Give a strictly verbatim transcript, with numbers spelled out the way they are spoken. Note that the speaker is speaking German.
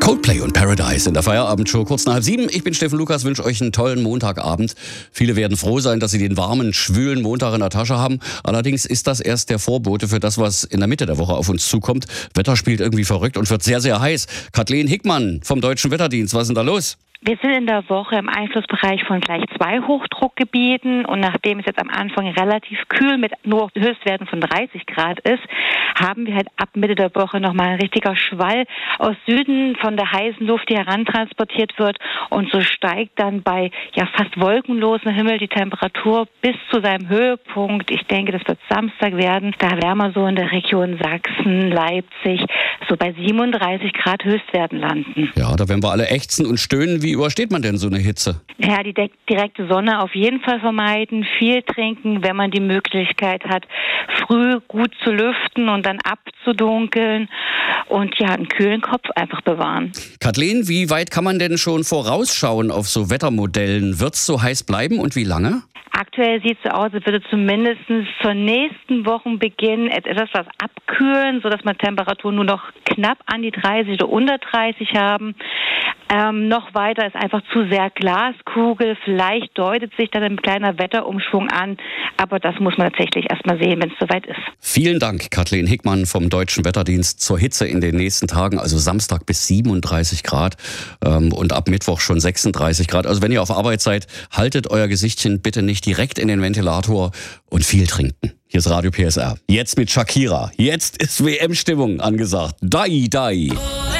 Coldplay und Paradise in der Feierabendshow kurz nach halb sieben. Ich bin Steffen Lukas, wünsche euch einen tollen Montagabend. Viele werden froh sein, dass sie den warmen, schwülen Montag in der Tasche haben. Allerdings ist das erst der Vorbote für das, was in der Mitte der Woche auf uns zukommt. Wetter spielt irgendwie verrückt und wird sehr, sehr heiß. Kathleen Hickmann vom Deutschen Wetterdienst, was ist denn da los? Wir sind in der Woche im Einflussbereich von gleich zwei Hochdruckgebieten und nachdem es jetzt am Anfang relativ kühl mit nur Höchstwerten von dreißig Grad ist, haben wir halt ab Mitte der Woche nochmal ein richtiger Schwall aus Süden von der heißen Luft, die herantransportiert wird, und so steigt dann bei ja fast wolkenlosem Himmel die Temperatur bis zu seinem Höhepunkt. Ich denke, das wird Samstag werden. Da werden wir so in der Region Sachsen, Leipzig so bei siebenunddreißig Grad Höchstwerten landen. Ja, da werden wir alle ächzen und stöhnen. Wie übersteht man denn so eine Hitze? Ja, die de- direkte Sonne auf jeden Fall vermeiden, viel trinken, wenn man die Möglichkeit hat, früh gut zu lüften und dann abzudunkeln und ja, einen kühlen Kopf einfach bewahren. Kathleen, wie weit kann man denn schon vorausschauen auf so Wettermodellen? Wird es so heiß bleiben und wie lange? Aktuell sieht es so aus, als würde zumindest zur nächsten Wochenbeginn etwas was abkühlen, sodass wir Temperaturen nur noch knapp an die dreißig oder unter dreißig haben. Ähm, noch weiter ist einfach zu sehr Glaskugel. Vielleicht deutet sich dann ein kleiner Wetterumschwung an, aber das muss man tatsächlich erst mal sehen, wenn es soweit ist. Vielen Dank, Kathleen Hickmann vom Deutschen Wetterdienst, zur Hitze in den nächsten Tagen, also Samstag bis siebenunddreißig Grad ähm, und ab Mittwoch schon sechsunddreißig Grad. Also wenn ihr auf Arbeit seid, haltet euer Gesichtchen bitte nicht direkt in den Ventilator und viel trinken. Hier ist Radio P S R. Jetzt mit Shakira. Jetzt ist W M-Stimmung angesagt. Dai, dai.